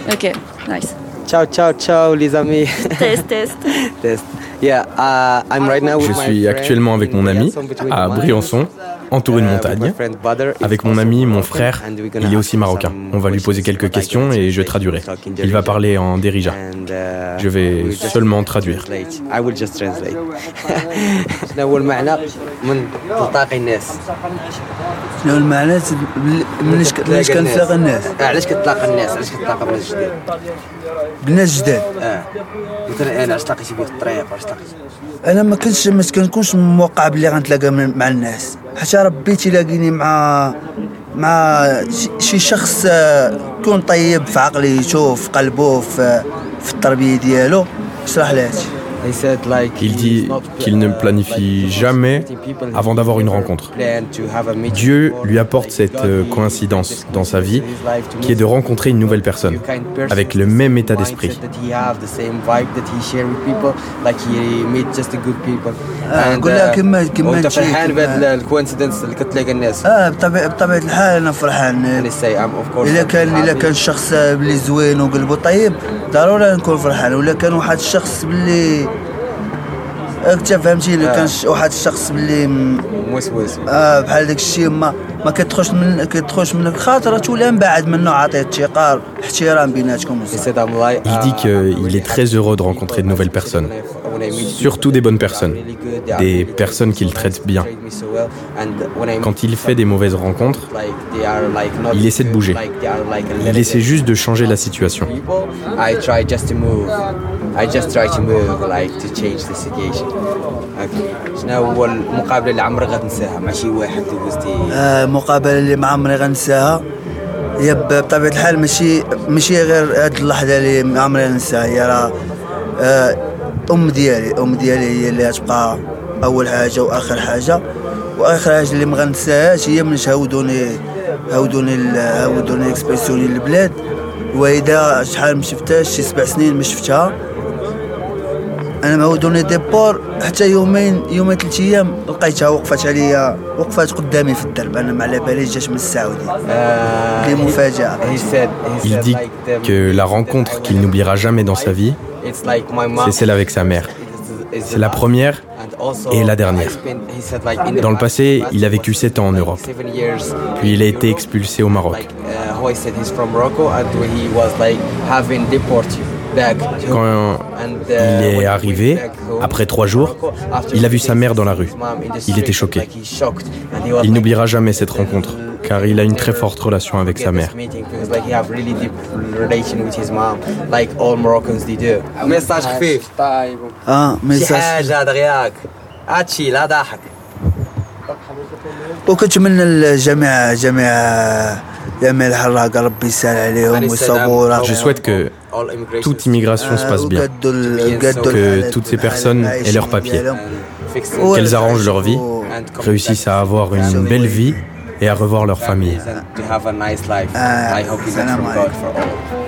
Ok, nice. Ciao, ciao, ciao les amis. Test. Test. Yeah, I'm right now with Je my suis friend actuellement avec mon ami à Briançon, entouré de montagnes. Avec mon ami, mon frère, il est aussi marocain. On va lui poser quelques questions et je traduirai. Il va parler en Derija. Je vais seulement traduire. I will just translate. شنو هو المعنى من تلتقي الناس؟ شنو المعنى مليش كنتلاقى الناس؟ علاش كتلاقى الناس؟ علاش كتلاقى بناس جداد؟ بناس جداد. مثلا انا علاش تلاقيتي بيه في الطريق علاش تلاقيتي؟ انا ما كنكونش موقع بلي غنتلاقى مع الناس، حتى ربي تيلاقيني مع شي شخص يكون طيب في عقلي، يشوف قلبه في التربيه ديالو. اشرح لي هادشي. Il dit qu'il ne planifie jamais avant d'avoir une rencontre. Dieu lui apporte cette coïncidence dans sa vie qui est de rencontrer une nouvelle personne avec le même état d'esprit. نقول لها كما انت فرحان بهذا الكوينسيدنس اللي كتلاقى الناس؟ بطبيعه الحال انا فرحان. الا كان الشخص بلي زوين وقلبه طيب ضروري نكون فرحان، ولا كان واحد الشخص بلي انت فهمتي، الا كان واحد الشخص بلي موسوس بحال داك الشيء ما كتخرجش من الخاطر تولي من بعد منه، عطيه الثقه احترام بيناتكم. Il dit qu'il est très heureux de rencontrer de nouvelles personnes, surtout des bonnes personnes, des personnes qu'il traite bien. Quand il fait des mauvaises rencontres, il essaie de bouger. Il essaie juste de changer la situation. I just try to move like to change the situation. شنو هو المقابلة اللي عمرك غتنساها مع شي واحد دوزتي؟ المقابلة اللي ما عمري غنساها هي بطبيعة الحال ماشي غير هاد اللحظة اللي ما عمري غنساها، هي راه أم ديالي هي اللي غتبقى أول حاجة وآخر حاجة. وآخر حاجة اللي ما غنساهاش هي مناش هاودوني اكسبرسيوني للبلاد، وإذا شحال ما شفتهاش شي 7 سنين ما شفتها. انا ما ودوني ديبور حتى يومين 3 ايام لقيتها وقفات قدامي في الدرب، انا ما على باليش جات من السعودي. دي مفاجأة. Il dit que la rencontre qu'il n'oubliera jamais dans sa vie, c'est celle avec sa mère. C'est la première et la dernière. Dans le passé, il a vécu 7 ans en Europe. Puis il a été expulsé au Maroc. Quand il est arrivé, après 3 jours, il a vu sa mère dans la rue. Il était choqué. Il n'oubliera jamais cette rencontre, car il a une très forte relation avec sa mère. ميساج خفيف. ميساج شي حاجة دغياك هادشي لا ضحك. وكنتمنى الجميع الحراقة ربي يسهل عليهم ويصبروا. Je souhaite que toute immigration se passe bien, que toutes ces personnes aient leurs papiers, qu'elles arrangent leur vie, réussissent à avoir une belle vie et à revoir leur famille. To have a nice life. I hope you get from God for all.